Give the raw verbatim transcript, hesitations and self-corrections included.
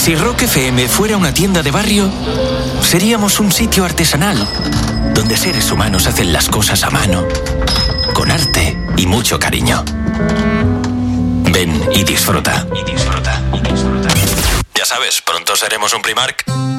Si Rock F M fuera una tienda de barrio, seríamos un sitio artesanal, donde seres humanos hacen las cosas a mano, con arte y mucho cariño. Ven y disfruta. Y disfruta, y disfruta. Ya sabes, pronto seremos un Primark.